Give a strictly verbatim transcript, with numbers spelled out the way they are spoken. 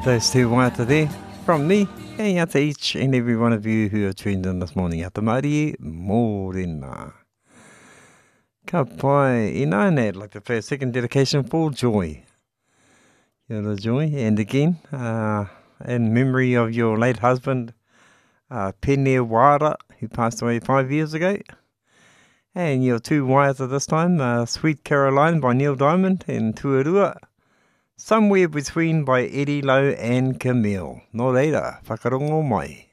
Those two waiata there from me and out to each and every one of you who have tuned in this morning. Out to Māori, mōrena. Ka pai, ina and I'd like to play a second dedication for Joy. Kia ora, Joy. And again, uh, in memory of your late husband, uh, Pene Wara, who passed away five years ago. And your two waiata this time, uh, Sweet Caroline by Neil Diamond and Tuarua. Somewhere Between by Eddie Lowe and Camille. Nō reira, whakarongo mai.